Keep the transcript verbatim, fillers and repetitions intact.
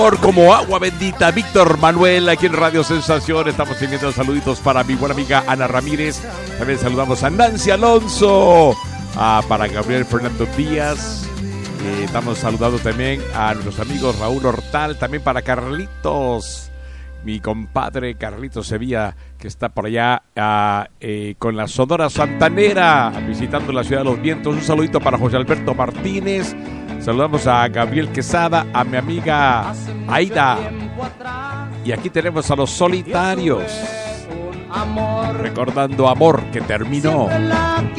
Como agua bendita, Víctor Manuel, aquí en Radio Sensación. Estamos teniendo saluditos para mi buena amiga Ana Ramírez. También saludamos a Nancy Alonso, ah, para Gabriel Fernando Díaz. Eh, estamos saludando también a nuestros amigos Raúl Hortal, también para Carlitos, mi compadre Carlitos Sevilla, que está por allá uh, eh, con la Sonora Santanera, visitando la Ciudad de los Vientos. Un saludito para José Alberto Martínez. Saludamos a Gabriel Quesada, a mi amiga Aida. Y aquí tenemos a Los Solitarios, recordando amor que terminó.